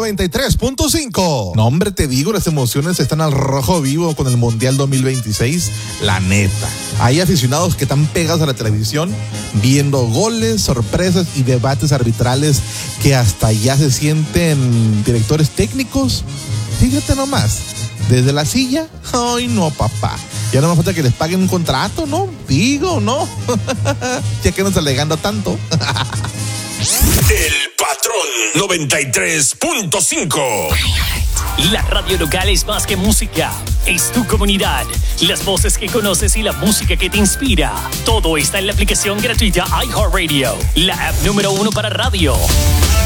93.5. No, hombre, te digo, las emociones están al rojo vivo con el Mundial 2026. La neta. Hay aficionados que están pegados a la televisión viendo goles, sorpresas y debates arbitrales que hasta ya se sienten directores técnicos. Fíjate nomás, desde la silla, ay no, papá. Ya no me falta que les paguen un contrato, ¿no? Digo, ¿no? Ya que no está alegando tanto. El Patrón 93.5. La radio local es más que música, es tu comunidad, las voces que conoces y la música que te inspira. Todo está en la aplicación gratuita iHeartRadio, la app número 1 para radio.